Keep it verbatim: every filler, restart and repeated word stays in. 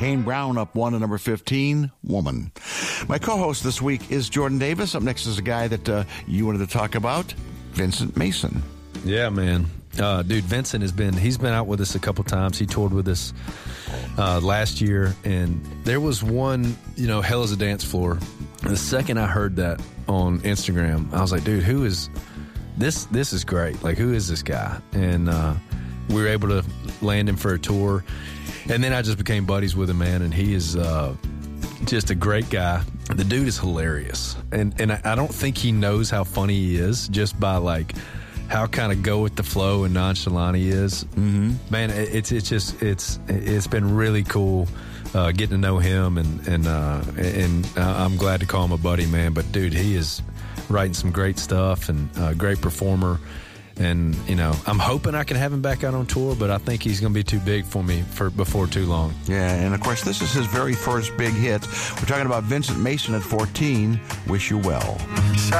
Kane Brown up one at number fifteen, Woman. My co-host this week is Jordan Davis. Up next is a guy that uh, you wanted to talk about, Vincent Mason. Yeah, man. Uh, dude, Vincent has been, he's been out with us a couple times. He toured with us uh, last year, and there was one, you know, Hell is a Dance Floor. The second I heard that on Instagram, I was like, dude, who is, this This is great. Like, who is this guy? And uh, we were able to land him for a tour. And then I just became buddies with him, man, and he is uh, just a great guy. The dude is hilarious. And, and I, I don't think he knows how funny he is just by, like, how kind of go with the flow and nonchalant he is. Mm-hmm. Man, it's it's just it's it's been really cool uh, getting to know him, and and uh, and I'm glad to call him a buddy, man. But dude, he is writing some great stuff and a great performer. And you know, I'm hoping I can have him back out on tour, but I think he's going to be too big for me for before too long. Yeah, and of course, this is his very first big hit. We're talking about Vincent Mason at fourteen. Wish You Well.